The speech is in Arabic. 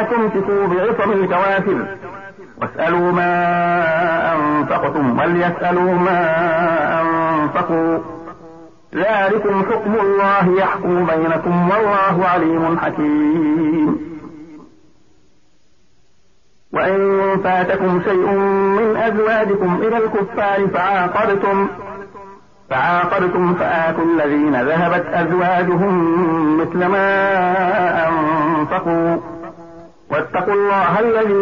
ولا تمسكوا بعصم الكوافر واسألوا ما أنفقتم وليسألوا ما أنفقوا ذلكم حكم الله يحكم بينكم والله عليم حكيم. وإن فاتكم شيء من أزواجكم إلى الكفار فعاقبتم فآتوا الذين ذهبت أزواجهم مثل ما أنفقوا واتقوا الله الذي